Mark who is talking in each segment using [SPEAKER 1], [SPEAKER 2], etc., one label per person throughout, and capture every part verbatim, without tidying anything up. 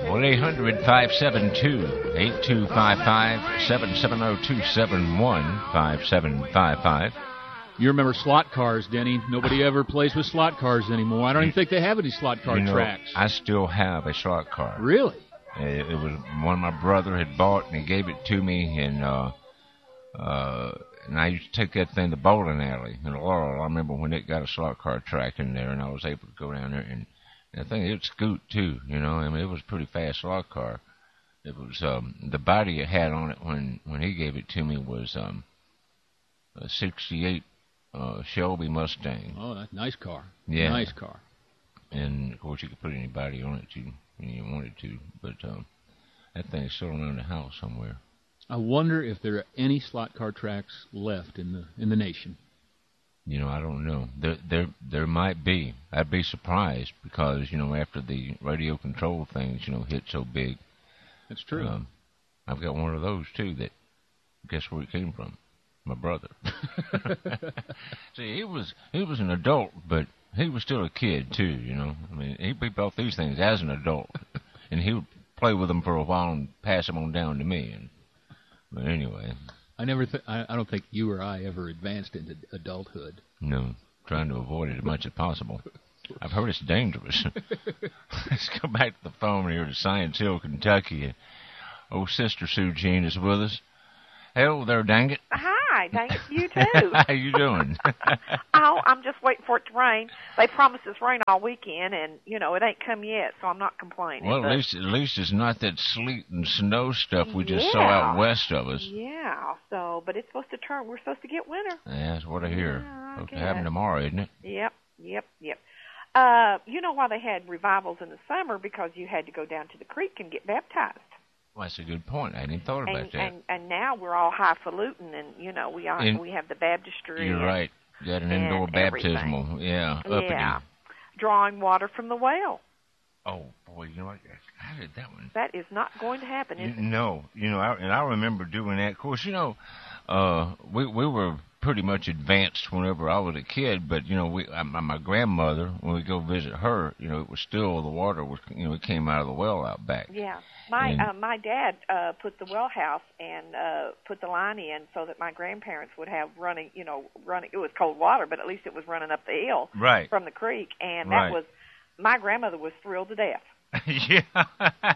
[SPEAKER 1] one eight hundred five seven two eight two five five, seven seven zero two seven one five seven five five.
[SPEAKER 2] You remember slot cars, Denny. Nobody ever plays with slot cars anymore. I don't even think they have any slot car
[SPEAKER 1] you know,
[SPEAKER 2] tracks.
[SPEAKER 1] I still have a slot car.
[SPEAKER 2] Really?
[SPEAKER 1] It, it was one my brother had bought, and he gave it to me, and uh, uh, and I used to take that thing to bowling alley in Laurel. I remember when it got a slot car track in there, and I was able to go down there, and I think it would scoot too, you know. I mean, it was a pretty fast slot car. It was, um, the body it had on it when, when he gave it to me was um, a sixty-eight Uh, Shelby Mustang.
[SPEAKER 2] Oh, that's a nice car.
[SPEAKER 1] Yeah.
[SPEAKER 2] Nice car.
[SPEAKER 1] And, of course, you could put anybody on it too, when you wanted to. But um, that thing's still around the house somewhere.
[SPEAKER 2] I wonder if there are any slot car tracks left in the in the nation.
[SPEAKER 1] You know, I don't know. There, there, there might be. I'd be surprised because, you know, after the radio control things, you know, hit so big.
[SPEAKER 2] That's true.
[SPEAKER 1] Um, I've got one of those, too, that, guess where it came from? My brother. See, he was he was an adult, but he was still a kid too. You know, I mean, he picked off these things as an adult, and he would play with them for a while and pass them on down to me. And but anyway,
[SPEAKER 2] I never, th- I, I don't think you or I ever advanced into adulthood.
[SPEAKER 1] No, trying to avoid it as much as possible. I've heard it's dangerous. Let's go back to the phone here to Science Hill, Kentucky. Old Sister Sue Jean is with us. Hello there, dang it.
[SPEAKER 3] Hi, dang it, you too.
[SPEAKER 1] How you doing?
[SPEAKER 3] Oh, I'm just waiting for it to rain. They promised us rain all weekend, and, you know, it ain't come yet, so I'm not complaining.
[SPEAKER 1] Well,
[SPEAKER 3] but...
[SPEAKER 1] at least at least it's not that sleet and snow stuff we just
[SPEAKER 3] yeah.
[SPEAKER 1] saw out west of us.
[SPEAKER 3] Yeah, so, but it's supposed to turn. We're supposed to get winter.
[SPEAKER 1] Yeah, that's what I hear.
[SPEAKER 3] Yeah,
[SPEAKER 1] Supposed to
[SPEAKER 3] guess.
[SPEAKER 1] happen tomorrow, isn't it?
[SPEAKER 3] Yep, yep, yep. Uh, you know why they had revivals in the summer? Because you had to go down to the creek and get baptized.
[SPEAKER 1] Well, that's a good point. I hadn't even thought about
[SPEAKER 3] and,
[SPEAKER 1] that.
[SPEAKER 3] And, and now we're all highfalutin, and, you know, we are,
[SPEAKER 1] and
[SPEAKER 3] we have the baptistry.
[SPEAKER 1] You're
[SPEAKER 3] and,
[SPEAKER 1] right. You got an indoor baptismal.
[SPEAKER 3] Everything.
[SPEAKER 1] Yeah, uppity.
[SPEAKER 3] Yeah. Drawing water from the well.
[SPEAKER 1] Oh, boy, you know what? How did that one?
[SPEAKER 3] That is not going to happen, is
[SPEAKER 1] you,
[SPEAKER 3] it?
[SPEAKER 1] No. You know, I, and I remember doing that. Of course, you know, uh, we we were pretty much advanced whenever I was a kid, but, you know, we I, my grandmother, when we go visit her, you know, it was still, the water was, you know, it came out of the well out back.
[SPEAKER 3] Yeah. My
[SPEAKER 1] and,
[SPEAKER 3] uh, my dad uh, put the well house and uh, put the line in so that my grandparents would have running, you know, running. It was cold water, but at least it was running up the hill
[SPEAKER 1] right.
[SPEAKER 3] from the creek, and
[SPEAKER 1] right.
[SPEAKER 3] that was, my grandmother was thrilled to death.
[SPEAKER 1] Yeah.
[SPEAKER 3] I,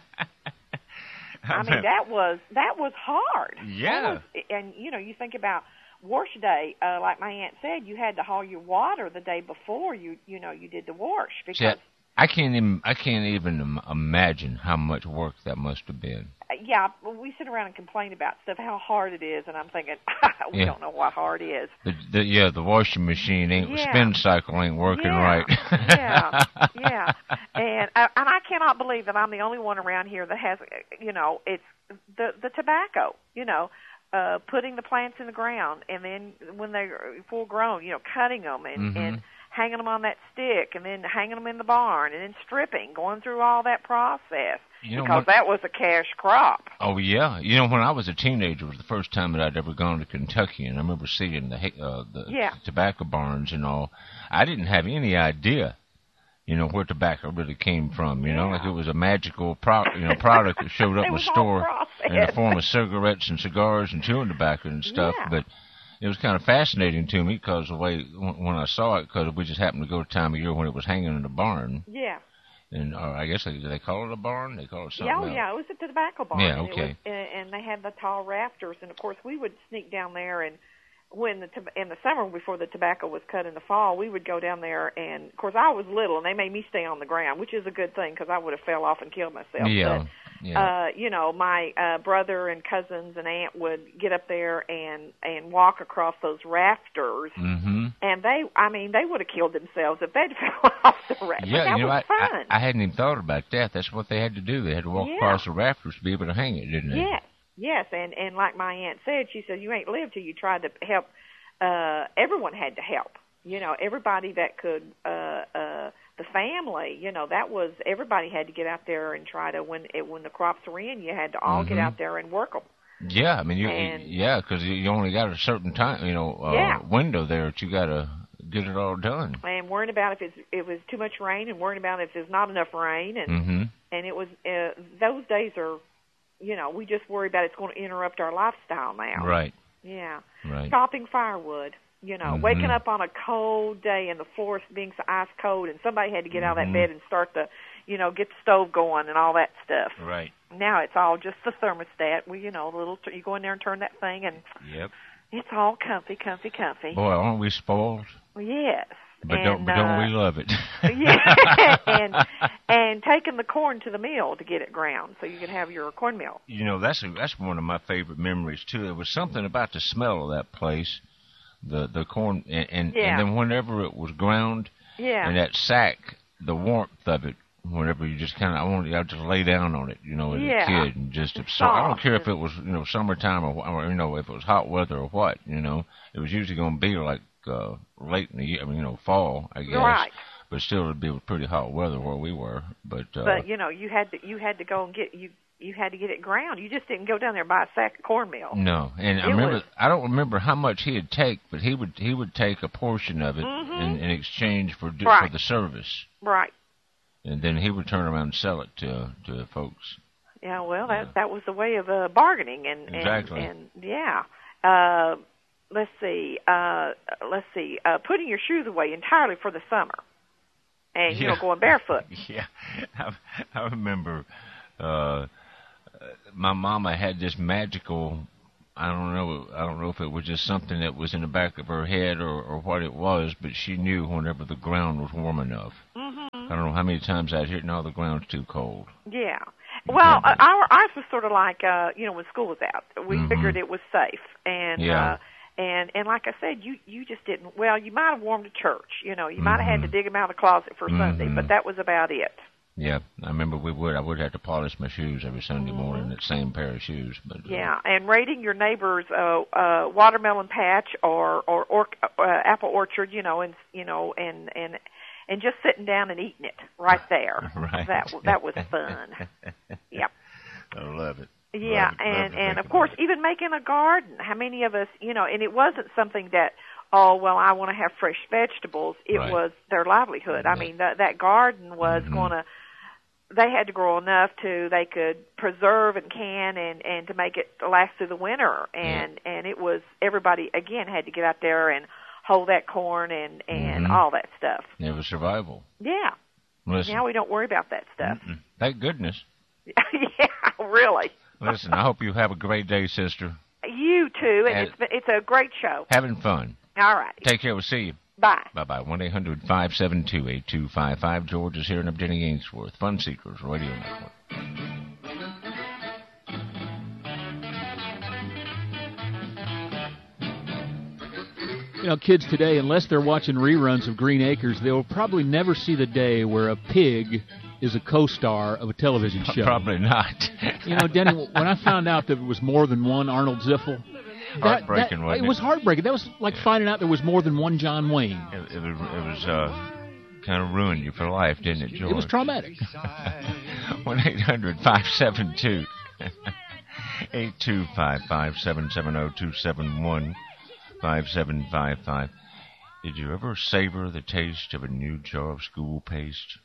[SPEAKER 3] I mean, that was that was hard.
[SPEAKER 1] Yeah.
[SPEAKER 3] That was, and, you know, you think about wash day, uh, like my aunt said, you had to haul your water the day before you, you know, you did the wash. Because
[SPEAKER 1] See, I can't even I can't even im- imagine how much work that must have been.
[SPEAKER 3] Uh, yeah, we sit around and complain about stuff, how hard it is, and I'm thinking, we
[SPEAKER 1] yeah.
[SPEAKER 3] don't know what hard is.
[SPEAKER 1] The, the, yeah, the washing machine ain't,
[SPEAKER 3] yeah.
[SPEAKER 1] spin cycle ain't working
[SPEAKER 3] yeah.
[SPEAKER 1] right.
[SPEAKER 3] yeah, yeah, and uh, and I cannot believe that I'm the only one around here that has, you know, it's the the tobacco, you know. Uh, putting the plants in the ground, and then when they're full grown, you know, cutting them and,
[SPEAKER 1] mm-hmm.
[SPEAKER 3] and hanging them on that stick, and then hanging them in the barn, and then stripping, going through all that process,
[SPEAKER 1] you know
[SPEAKER 3] because
[SPEAKER 1] what?
[SPEAKER 3] that was a cash crop.
[SPEAKER 1] Oh, yeah. You know, when I was a teenager, it was the first time that I'd ever gone to Kentucky, and I remember seeing the, uh, the
[SPEAKER 3] yeah.
[SPEAKER 1] tobacco barns and all. I didn't have any idea, you know, where tobacco really came from, you
[SPEAKER 3] yeah.
[SPEAKER 1] know, like it was a magical pro- you know, product that showed up in the store in the form of cigarettes and cigars and chewing tobacco and stuff,
[SPEAKER 3] yeah.
[SPEAKER 1] but it was kind of fascinating to me because the way, when I saw it, because we just happened to go to time of year when it was hanging in the barn.
[SPEAKER 3] Yeah.
[SPEAKER 1] And uh, I guess, they, do they call it a barn? They call it something
[SPEAKER 3] yeah, oh,
[SPEAKER 1] else.
[SPEAKER 3] yeah, it was a tobacco barn.
[SPEAKER 1] Yeah,
[SPEAKER 3] and
[SPEAKER 1] okay.
[SPEAKER 3] It was, and they had the tall rafters, and, of course, we would sneak down there, and when the in the summer before the tobacco was cut in the fall, we would go down there, and, of course, I was little, and they made me stay on the ground, which is a good thing because I would have fell off and killed myself.
[SPEAKER 1] Yeah.
[SPEAKER 3] But,
[SPEAKER 1] Yeah.
[SPEAKER 3] Uh, you know, my uh, brother and cousins and aunt would get up there and and walk across those rafters,
[SPEAKER 1] mm-hmm.
[SPEAKER 3] and they, I mean, they would have killed themselves if they'd fell off the rafters.
[SPEAKER 1] Yeah,
[SPEAKER 3] that
[SPEAKER 1] you know,
[SPEAKER 3] was
[SPEAKER 1] I,
[SPEAKER 3] fun.
[SPEAKER 1] I, I hadn't even thought about that. That's what they had to do. They had to walk
[SPEAKER 3] yeah.
[SPEAKER 1] across the rafters to be able to hang it, didn't they?
[SPEAKER 3] Yes, yes, and and like my aunt said, she said, you ain't lived till you tried to help. Uh, everyone had to help. You know, everybody that could. Uh, uh, The family, you know, that was, everybody had to get out there and try to, when it, when the crops were in, you had to all
[SPEAKER 1] mm-hmm.
[SPEAKER 3] get out there and work them.
[SPEAKER 1] Yeah, I mean, you,
[SPEAKER 3] and,
[SPEAKER 1] yeah, because you only got a certain time, you know, uh,
[SPEAKER 3] yeah.
[SPEAKER 1] window there that you got to get it all done.
[SPEAKER 3] And worrying about if it's, it was too much rain, and worrying about if there's not enough rain, and
[SPEAKER 1] Mm-hmm.
[SPEAKER 3] and it was uh, those days are, you know, we just worry about it's going to interrupt our lifestyle now.
[SPEAKER 1] Right.
[SPEAKER 3] Yeah.
[SPEAKER 1] Right.
[SPEAKER 3] Chopping firewood. You know,
[SPEAKER 1] Mhm.
[SPEAKER 3] waking up on a cold day and the floor being so ice cold, and somebody had to get out of that
[SPEAKER 1] Mhm.
[SPEAKER 3] bed and start the, you know, get the stove going and all that stuff.
[SPEAKER 1] Right.
[SPEAKER 3] Now it's all just the thermostat. We, you know, the little you go in there and turn that thing, and
[SPEAKER 1] Yep.
[SPEAKER 3] it's all comfy, comfy, comfy.
[SPEAKER 1] Boy, aren't we spoiled?
[SPEAKER 3] Yes.
[SPEAKER 1] But
[SPEAKER 3] and,
[SPEAKER 1] don't, but don't
[SPEAKER 3] uh,
[SPEAKER 1] we love it?
[SPEAKER 3] yeah, and and taking the corn to the mill to get it ground, so you can have your cornmeal.
[SPEAKER 1] You know, that's a, that's one of my favorite memories too. There was something about the smell of that place, the the corn, and and,
[SPEAKER 3] Yeah.
[SPEAKER 1] and then whenever it was ground,
[SPEAKER 3] Yeah.
[SPEAKER 1] and that sack, the warmth of it. Whenever you just kind of, I wanted, I would just lay down on it, you know, as
[SPEAKER 3] Yeah.
[SPEAKER 1] a kid, and just absorb. I don't
[SPEAKER 3] Soft.
[SPEAKER 1] care if it was, you know, summertime or, or, you know, if it was hot weather or what, you know, it was usually going to be like uh, late in the year, I mean, you know, fall, I guess.
[SPEAKER 3] Right.
[SPEAKER 1] But still, it'd be pretty hot weather where we were. But, uh,
[SPEAKER 3] But you know, you had to you had to go and get you you had to get it ground. You just didn't go down there and buy a sack of cornmeal.
[SPEAKER 1] no, and I
[SPEAKER 3] It
[SPEAKER 1] remember,
[SPEAKER 3] was-
[SPEAKER 1] I don't remember how much he'd take, but he would he would take a portion of it
[SPEAKER 3] Mhm.
[SPEAKER 1] in, in exchange for do, for
[SPEAKER 3] Right.
[SPEAKER 1] the service,
[SPEAKER 3] Right.
[SPEAKER 1] and then he would turn around and sell it to to folks.
[SPEAKER 3] Yeah. Well, that
[SPEAKER 1] Yeah.
[SPEAKER 3] that was the way of uh, bargaining, and
[SPEAKER 1] Exactly.
[SPEAKER 3] and, and yeah. Uh, let's see. Uh, let's see. Uh, putting your shoes away entirely for the summer, and you know,
[SPEAKER 1] Yeah.
[SPEAKER 3] going barefoot.
[SPEAKER 1] Yeah, I, I remember uh, my mama had this magical. I don't know. I don't know if it was just something that was in the back of her head or, or what it was, but she knew whenever the ground was warm enough.
[SPEAKER 3] Mhm.
[SPEAKER 1] I don't know how many times I'd hear, "No, the ground's too cold."
[SPEAKER 3] Yeah.
[SPEAKER 1] You
[SPEAKER 3] Well,
[SPEAKER 1] can't
[SPEAKER 3] uh,
[SPEAKER 1] do
[SPEAKER 3] our ours was sort of like uh, you know, when school was out, we
[SPEAKER 1] Mhm.
[SPEAKER 3] figured it was safe, and
[SPEAKER 1] Yeah.
[SPEAKER 3] uh, and and like I said, you you just didn't. Well, you might have warmed a church, you know, you might have had to
[SPEAKER 1] Mhm.
[SPEAKER 3] dig them out of the closet for Sunday,
[SPEAKER 1] Mhm.
[SPEAKER 3] but that was about it.
[SPEAKER 1] Yeah, I remember we would. I would have to polish my shoes every Sunday morning, that same pair of shoes. But uh,
[SPEAKER 3] Yeah, and raiding your neighbor's uh, uh, watermelon patch or or, or uh, apple orchard, you know, and you know, and and and just sitting down and eating it right there.
[SPEAKER 1] Right.
[SPEAKER 3] That that was fun. Yep.
[SPEAKER 1] I love it.
[SPEAKER 3] Yeah,
[SPEAKER 1] Love it, love
[SPEAKER 3] and
[SPEAKER 1] to
[SPEAKER 3] and
[SPEAKER 1] think
[SPEAKER 3] of course,
[SPEAKER 1] about it.
[SPEAKER 3] even making a garden. How many of us, you know, and it wasn't something that, oh, well, I want to have fresh vegetables. It
[SPEAKER 1] Right.
[SPEAKER 3] was their livelihood. I
[SPEAKER 1] Yeah.
[SPEAKER 3] mean, that that garden was
[SPEAKER 1] Mhm.
[SPEAKER 3] going to. They had to grow enough to they could preserve and can and and to make it last through the winter. And and it was everybody again had to get out there and hold that corn and and
[SPEAKER 1] Mhm.
[SPEAKER 3] all that stuff.
[SPEAKER 1] It was survival.
[SPEAKER 3] Yeah.
[SPEAKER 1] Listen,
[SPEAKER 3] Now we don't worry about that stuff.
[SPEAKER 1] mm-mm. Thank goodness.
[SPEAKER 3] Yeah, really.
[SPEAKER 1] Listen, I hope you have a great day, sister.
[SPEAKER 3] You too, and
[SPEAKER 1] And-
[SPEAKER 3] it's it's a great show.
[SPEAKER 1] Having fun.
[SPEAKER 3] All right.
[SPEAKER 1] Take care. We'll see you.
[SPEAKER 3] Bye.
[SPEAKER 1] Bye-bye. one eight hundred five seven two eight two five five. George is here in Jenny Ainsworth. Fun Seekers Radio Network.
[SPEAKER 2] You know, kids today, unless they're watching reruns of Green Acres, they'll probably never see the day where a pig is a co-star of a television show.
[SPEAKER 1] Probably not.
[SPEAKER 2] You know, Denny, when I found out that it was more than one Arnold Ziffel, that,
[SPEAKER 1] Heartbreaking,
[SPEAKER 2] that,
[SPEAKER 1] wasn't
[SPEAKER 2] it?
[SPEAKER 1] it?
[SPEAKER 2] was heartbreaking. That was like finding out there was more than one John Wayne.
[SPEAKER 1] It, it was, it was uh, kind of ruined you for life, didn't it, George?
[SPEAKER 2] It was traumatic.
[SPEAKER 1] one eight hundred five seven two eight two five five, seven seven zero two seven one five seven five five. Did you ever savor the taste of a new jar of school paste?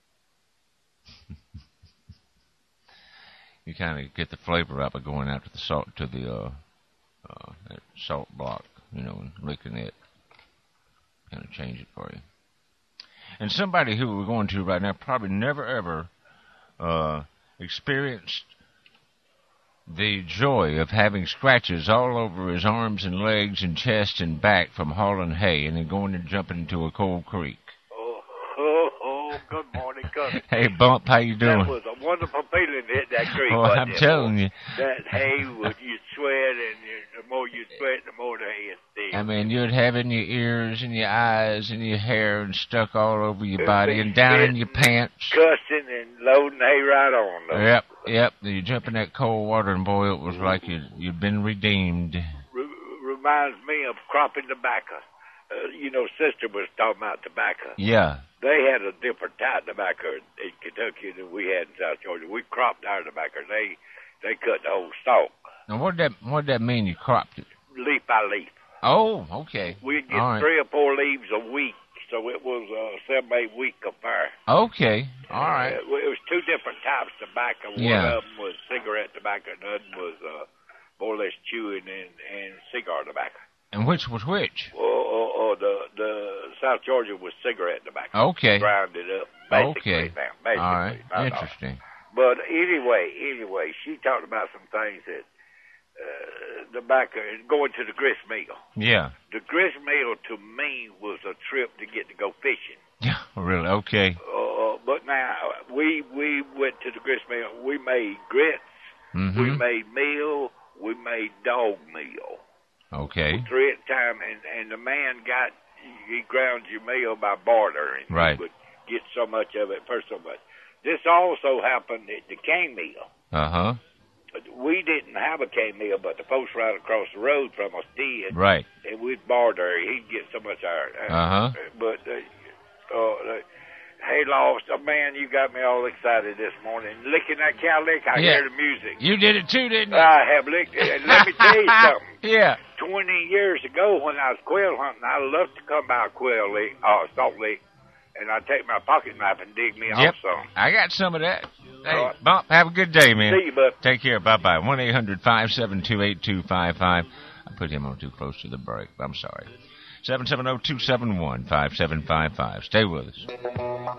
[SPEAKER 1] You kind of get the flavor out by going out to the salt to the uh, uh, that salt block, you know, and licking it. Kind of change it for you. And somebody who we're going to right now probably never ever uh, experienced the joy of having scratches all over his arms and legs and chest and back from hauling hay and then going and jumping into a cold creek.
[SPEAKER 4] Oh, oh, oh, good morning, cousin.
[SPEAKER 1] Hey, Bump, how you doing?
[SPEAKER 4] That was a wonderful feeling to hit that creek.
[SPEAKER 1] Oh,
[SPEAKER 4] wasn't
[SPEAKER 1] I'm
[SPEAKER 4] it?
[SPEAKER 1] telling you.
[SPEAKER 4] That hay, would you sweat, and you, the more you sweat, the more the hay is thick.
[SPEAKER 1] I mean, you'd have in your ears and your eyes and your hair and stuck all over your body and down in your pants.
[SPEAKER 4] Cussing and loading hay right on. Though.
[SPEAKER 1] Yep, yep. You jump in that cold water, and boy, it was like you'd, you'd been redeemed.
[SPEAKER 4] Re- reminds me of cropping tobacco. Uh, you know, sister was talking about tobacco.
[SPEAKER 1] Yeah.
[SPEAKER 4] They had a different type of tobacco in Kentucky than we had in South Georgia. We cropped our tobacco. They they cut the whole stalk,
[SPEAKER 1] Now, what that what that mean? You cropped it?
[SPEAKER 4] leaf by leaf.
[SPEAKER 1] Oh, okay.
[SPEAKER 4] We'd get
[SPEAKER 1] All right.
[SPEAKER 4] three or four leaves a week, so it was a seven, eight week affair.
[SPEAKER 1] Okay. All right.
[SPEAKER 4] Uh, it was two different types of tobacco.
[SPEAKER 1] Yeah.
[SPEAKER 4] One of them was cigarette tobacco, and the other was uh, more or less chewing and, and cigar tobacco.
[SPEAKER 1] And which was which?
[SPEAKER 4] Or, or, or the the South Georgia was cigarette tobacco.
[SPEAKER 1] Okay.
[SPEAKER 4] Ground it up, basically.
[SPEAKER 1] Okay.
[SPEAKER 4] Now, basically,
[SPEAKER 1] All right.
[SPEAKER 4] not all.
[SPEAKER 1] Interesting.
[SPEAKER 4] But anyway, anyway, she talked about some things that uh, tobacco going to the grist mill.
[SPEAKER 1] Yeah.
[SPEAKER 4] The grist mill to me was a trip to get to go fishing.
[SPEAKER 1] Yeah. Really? Okay.
[SPEAKER 4] Uh, but now we we went to the grist mill. We made grits.
[SPEAKER 1] Mm-hmm.
[SPEAKER 4] We made meal. We made dog meal.
[SPEAKER 1] Okay.
[SPEAKER 4] Three at a time, and and the man got he ground your meal by barter, and
[SPEAKER 1] Right.
[SPEAKER 4] he would get so much of it for so much. This also happened at the cane mill.
[SPEAKER 1] Uh huh.
[SPEAKER 4] We didn't have a cane mill, but the folks right across the road from us did.
[SPEAKER 1] Right.
[SPEAKER 4] And we'd barter. He'd get so much iron.
[SPEAKER 1] Uh huh.
[SPEAKER 4] But, uh, uh, hey, Lost, oh, man, you got me all excited this morning. Licking that cow lick, I
[SPEAKER 1] Yeah.
[SPEAKER 4] hear the music.
[SPEAKER 1] You did it too, didn't you?
[SPEAKER 4] I have licked it. And let me tell you something.
[SPEAKER 1] Yeah.
[SPEAKER 4] Twenty years ago, when I was quail hunting, I loved to come by a quail lick, uh, salt lick, and I'd take my pocket knife and dig me
[SPEAKER 1] Yep.
[SPEAKER 4] off some.
[SPEAKER 1] I got some of that. Hey,
[SPEAKER 4] All right.
[SPEAKER 1] Bump, have a good day, man.
[SPEAKER 4] See you, bud.
[SPEAKER 1] Take care. Bye-bye. one eight hundred five seven two eight two five five. I put him on too close to the break. I'm sorry. seven seven zero two seven one five seven five five. Stay with us.